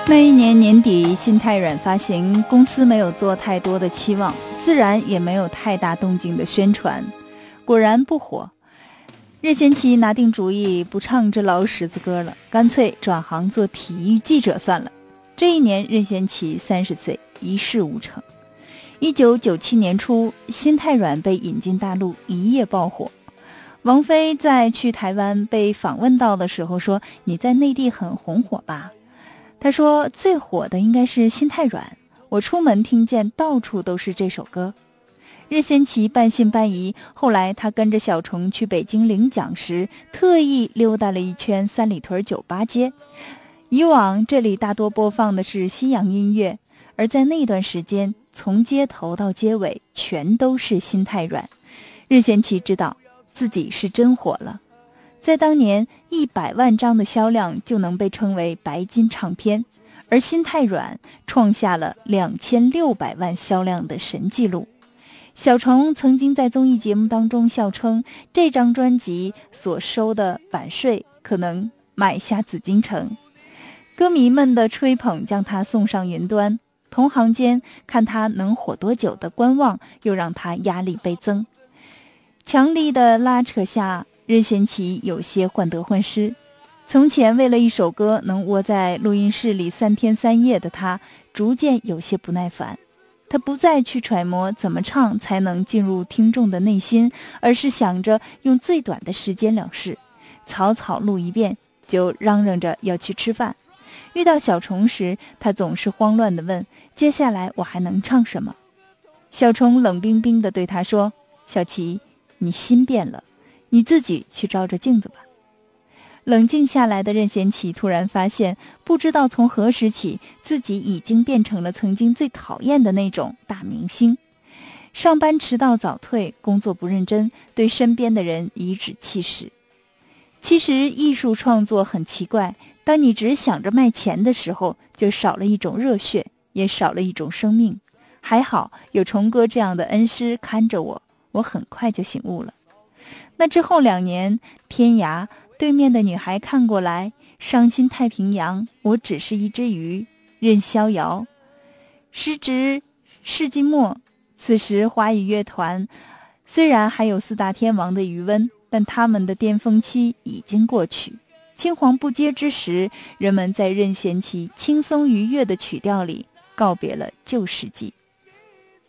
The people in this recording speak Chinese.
那一年年底，心太软发行，公司没有做太多的期望，自然也没有太大动静的宣传，果然不火。任贤齐拿定主意，不唱这老十字歌了，干脆转行做体育记者算了。这一年，任贤齐30岁，一事无成。1997年初，心太软被引进大陆，一夜爆火。王菲在去台湾被访问到的时候说：“你在内地很红火吧？”他说最火的应该是心太软，我出门听见到处都是这首歌。任贤齐半信半疑，后来他跟着小虫去北京领奖时，特意溜达了一圈三里屯酒吧街。以往这里大多播放的是西洋音乐，而在那段时间，从街头到街尾全都是心太软。任贤齐知道自己是真火了。在当年100万张的销量就能被称为白金唱片，而心太软创下了2600万销量的神纪录。小虫曾经在综艺节目当中笑称，这张专辑所收的版税可能买下紫禁城。歌迷们的吹捧将他送上云端，同行间看他能火多久的观望又让他压力倍增。强力的拉扯下，任贤齐有些患得患失。从前为了一首歌能窝在录音室里3天3夜的他，逐渐有些不耐烦。他不再去揣摩怎么唱才能进入听众的内心，而是想着用最短的时间了事，草草录一遍就嚷嚷着要去吃饭。遇到小虫时，他总是慌乱地问：“接下来我还能唱什么？”小虫冷冰冰地对他说：“小齐，你心变了，你自己去照着镜子吧。”冷静下来的任贤齐突然发现，不知道从何时起，自己已经变成了曾经最讨厌的那种大明星。上班迟到早退，工作不认真，对身边的人颐指气使。其实艺术创作很奇怪，当你只想着卖钱的时候，就少了一种热血，也少了一种生命。还好有虫哥这样的恩师看着我，我很快就醒悟了。那之后2年，天涯，对面的女孩看过来，伤心太平洋，我只是一只鱼，任逍遥。时值世纪末，此时华语乐团虽然还有4大天王的余温，但他们的巅峰期已经过去。青黄不接之时，人们在任贤齐轻松愉悦的曲调里告别了旧世纪。